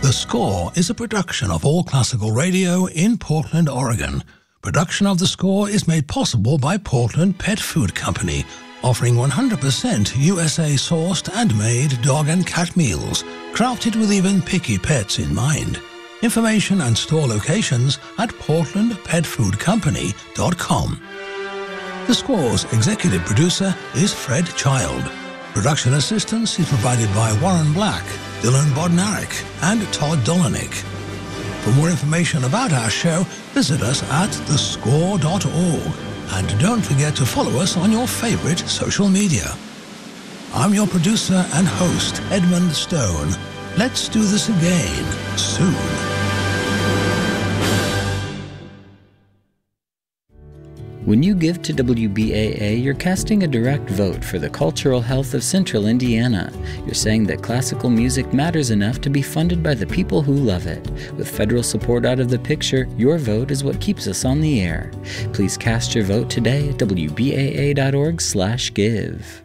The Score is a production of All Classical Radio in Portland, Oregon. Production of The Score is made possible by Portland Pet Food Company, offering 100% USA-sourced and made dog and cat meals, crafted with even picky pets in mind. Information and store locations at portlandpetfoodcompany.com. The Score's executive producer is Fred Child. Production assistance is provided by Warren Black, Dylan Bodnarik, and Todd Dolanik. For more information about our show, visit us at thescore.org. And don't forget to follow us on your favorite social media. I'm your producer and host, Edmund Stone. Let's do this again soon. When you give to WBAA, you're casting a direct vote for the cultural health of Central Indiana. You're saying that classical music matters enough to be funded by the people who love it. With federal support out of the picture, your vote is what keeps us on the air. Please cast your vote today at wbaa.org/give.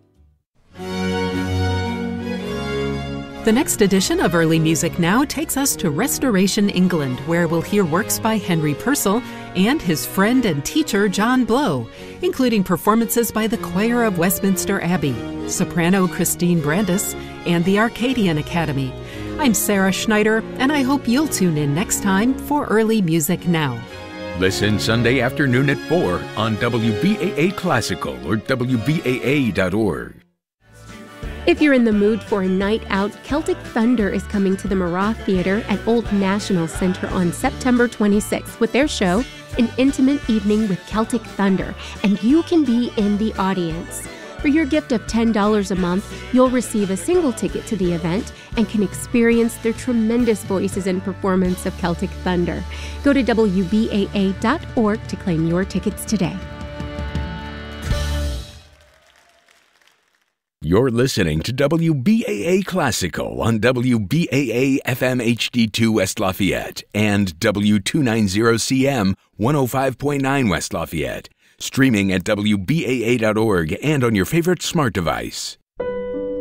The next edition of Early Music Now takes us to Restoration England, where we'll hear works by Henry Purcell and his friend and teacher John Blow, including performances by the Choir of Westminster Abbey, soprano Christine Brandis, and the Arcadian Academy. I'm Sarah Schneider, and I hope you'll tune in next time for Early Music Now. Listen Sunday afternoon at 4 on WBAA Classical or WBAA.org. If you're in the mood for a night out, Celtic Thunder is coming to the Marat Theater at Old National Center on September 26th with their show, An Intimate Evening with Celtic Thunder, and you can be in the audience. For your gift of $10 a month, you'll receive a single ticket to the event and can experience their tremendous voices and performance of Celtic Thunder. Go to WBAA.org to claim your tickets today. You're listening to WBAA Classical on WBAA FM HD2 West Lafayette and W290CM 105.9 West Lafayette. Streaming at WBAA.org and on your favorite smart device.